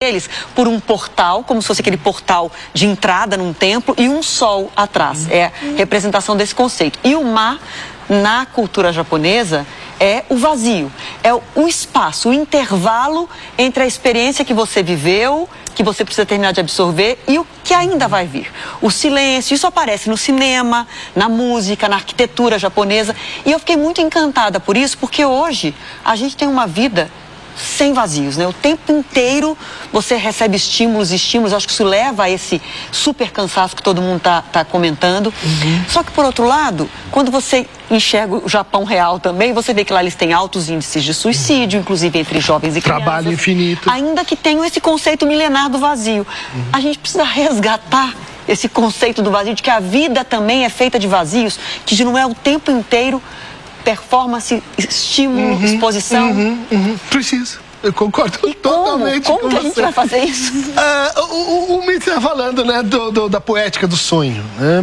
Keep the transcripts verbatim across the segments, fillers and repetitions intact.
eles por um portal, como se fosse aquele portal de entrada num templo e um sol atrás. É a representação desse conceito. E o ma, na cultura japonesa, é o vazio, é o espaço, o intervalo entre a experiência que você viveu, que você precisa terminar de absorver, e o que ainda vai vir. O silêncio, isso aparece no cinema, na música, na arquitetura japonesa, e eu fiquei muito encantada por isso, porque hoje a gente tem uma vida sem vazios, né? O tempo inteiro você recebe estímulos, estímulos, acho que isso leva a esse super cansaço que todo mundo tá, tá comentando. Uhum. Só que, por outro lado, quando você enxerga o Japão real também, você vê que lá eles têm altos índices de suicídio, uhum. inclusive entre jovens e crianças. Trabalho infinito. Ainda que tenham esse conceito milenar do vazio. Uhum. A gente precisa resgatar esse conceito do vazio, de que a vida também é feita de vazios, que não é o tempo inteiro performance, estímulo, uhum, exposição. Uhum, uhum. Precisa. Eu concordo e totalmente como? com Como que você. a gente vai fazer isso? Uh, o o, o Mitz está falando, né, do, do, da poética do sonho. Né?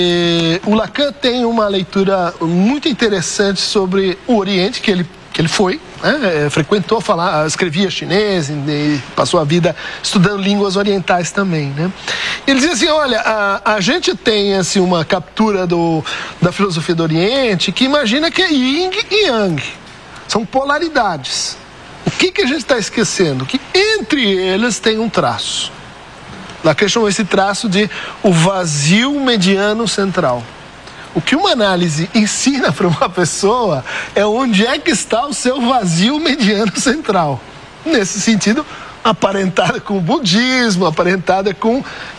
E, o Lacan tem uma leitura muito interessante sobre o Oriente, que ele, que ele foi, né? Frequentou, falar, escrevia chinês e passou a vida estudando línguas orientais também. Né? Ele dizia assim, olha, a, a gente tem assim, uma captura do, da filosofia do Oriente que imagina que é yin e yang. São polaridades. O que, que a gente está esquecendo? Que entre eles tem um traço. Lacan chamou esse traço de o vazio mediano central. O que uma análise ensina para uma pessoa é onde é que está o seu vazio mediano central. Nesse sentido, aparentada com o budismo, aparentada com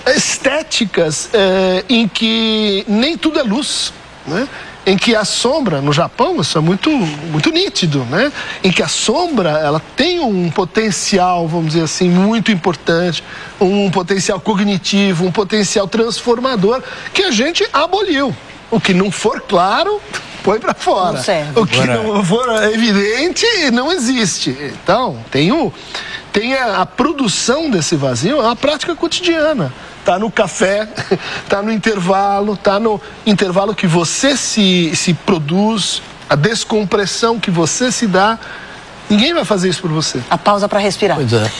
estéticas é, em que nem tudo é luz, né? Em que a sombra, no Japão, isso é muito, muito nítido, né? Em que a sombra, ela tem um potencial, vamos dizer assim, muito importante, um potencial cognitivo, um potencial transformador, que a gente aboliu. O que não for claro, põe para fora. Não o que Agora... não for evidente, não existe. Então, tem, o, tem a, a produção desse vazio, é uma prática cotidiana. Está no café, está no intervalo, está no intervalo que você se, se produz, a descompressão que você se dá. Ninguém vai fazer isso por você. A pausa para respirar. Pois é.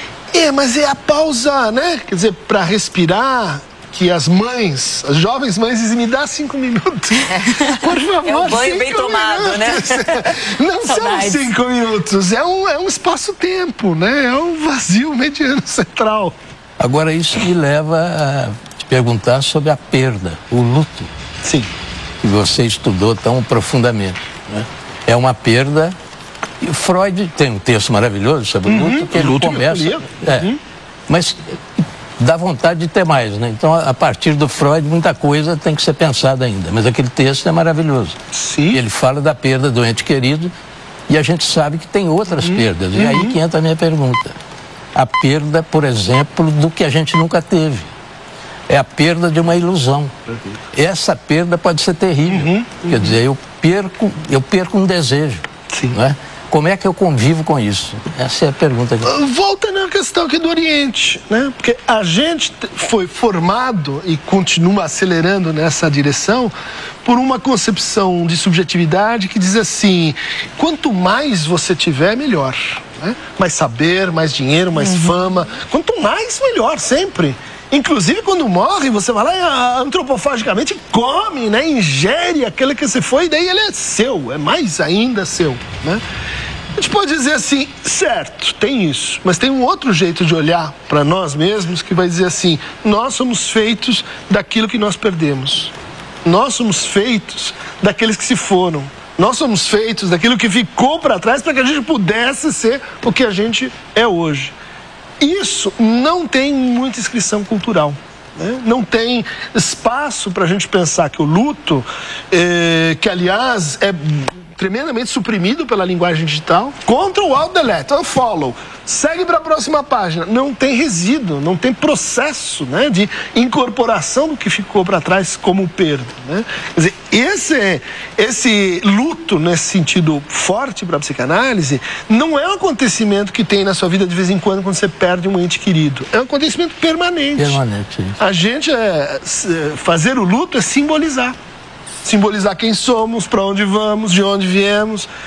É, mas é a pausa, né? Quer dizer, para respirar, que as mães, as jovens mães dizem, me dá cinco minutos. Por favor, é um banho bem tomado, minutos. né? Não são cinco minutos, é um, é um espaço-tempo, né? É um vazio mediano central. Agora, isso me leva a te perguntar sobre a perda, o luto. Sim. Que você estudou tão profundamente. Né? É uma perda. E o Freud tem um texto maravilhoso sobre uhum, o luto, que ele luto começa. Uhum. É, mas dá vontade de ter mais, né? Então, a partir do Freud, muita coisa tem que ser pensada ainda. Mas aquele texto é maravilhoso. Sim. Ele fala da perda do ente querido e a gente sabe que tem outras uhum. perdas. E aí uhum. que entra a minha pergunta. A perda, por exemplo, do que a gente nunca teve. É a perda de uma ilusão. Perfeito. Essa perda pode ser terrível. Uhum, uhum. Quer dizer, eu perco, eu perco um desejo. Sim. Não é? Como é que eu convivo com isso? Essa é a pergunta. Que... Volta na questão aqui do Oriente, né? Porque a gente foi formado e continua acelerando nessa direção por uma concepção de subjetividade que diz assim, quanto mais você tiver, melhor. Né? Mais saber, mais dinheiro, mais uhum. fama. Quanto mais, melhor, sempre. Inclusive, quando morre, você vai lá e antropofagicamente come, né? Ingere aquele que você foi, e daí ele é seu, é mais ainda seu, né? A gente pode dizer assim, certo, tem isso, mas tem um outro jeito de olhar para nós mesmos que vai dizer assim, nós somos feitos daquilo que nós perdemos. Nós somos feitos daqueles que se foram. Nós somos feitos daquilo que ficou para trás para que a gente pudesse ser o que a gente é hoje. Isso não tem muita inscrição cultural, né? Não tem espaço para a gente pensar que o luto, eh, que aliás é tremendamente suprimido pela linguagem digital, contra o alt delete, unfollow, segue para a próxima página. Não tem resíduo, não tem processo, né, de incorporação do que ficou para trás como perda, né? Quer dizer, esse, esse luto, nesse sentido forte para a psicanálise, não é um acontecimento que tem na sua vida de vez em quando, quando você perde um ente querido. É um acontecimento permanente. Permanente. A gente, é, fazer o luto é simbolizar. Simbolizar quem somos, para onde vamos, de onde viemos.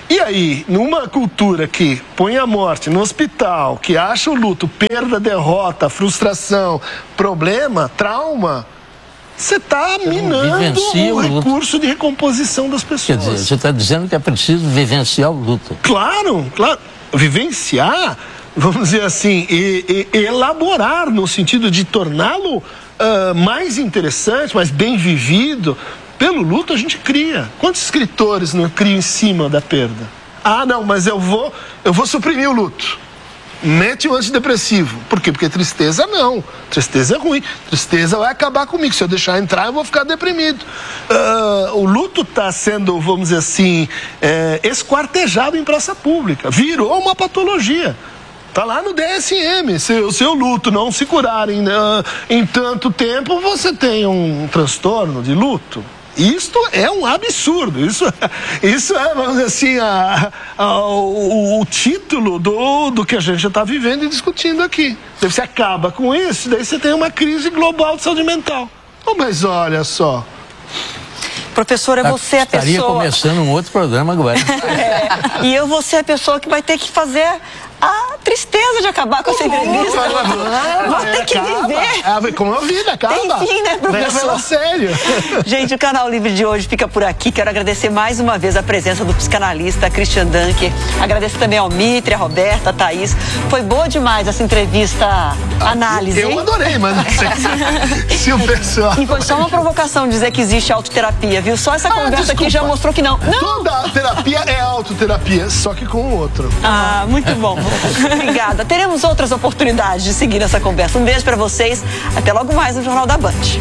E aí, numa cultura que põe a morte no hospital, que acha o luto perda, derrota, frustração, problema, trauma, você está minando o, o recurso de recomposição das pessoas. Quer dizer, você está dizendo que é preciso vivenciar o luto. Claro, claro. Vivenciar, vamos dizer assim, e, e, elaborar no sentido de torná-lo uh, mais interessante, mais bem vivido. Pelo luto a gente cria. Quantos escritores não criam em cima da perda? Ah, não, mas eu vou, eu vou suprimir o luto. Mete o antidepressivo. Por quê? Porque tristeza não. Tristeza é ruim. Tristeza vai acabar comigo. Se eu deixar entrar, eu vou ficar deprimido. Uh, o luto está sendo, vamos dizer assim, é, esquartejado em praça pública. Virou uma patologia. Está lá no D S M. Se o seu luto não se curar em, uh, em tanto tempo, você tem um transtorno de luto. Isto é um absurdo, isso, isso é, vamos dizer assim, a, a, o, o título do, do que a gente está vivendo e discutindo aqui. Daí você acaba com isso, daí você tem uma crise global de saúde mental. Oh, mas olha só. Professora, você é a pessoa... Estaria começando um outro programa agora. É, e eu vou ser a pessoa que vai ter que fazer a tristeza de acabar com essa entrevista. Vou ter que viver. Ah, como a vida, acaba. Tem fim, né, professor? Leva a sério. Gente, o Canal Livre de hoje fica por aqui. Quero agradecer mais uma vez a presença do psicanalista Christian Dunker. Agradecer também ao Mitre, a Roberta, a Thaís. Foi boa demais essa entrevista análise. Eu adorei, mas não sei se, se o pessoal... E foi só uma provocação dizer que existe autoterapia, viu? Só essa ah, conversa desculpa. aqui já mostrou que não. não. Toda terapia é autoterapia, só que com o outro. Ah, muito bom. Obrigada. Teremos outras oportunidades de seguir essa conversa. Um beijo para vocês. Até logo mais no Jornal da Band.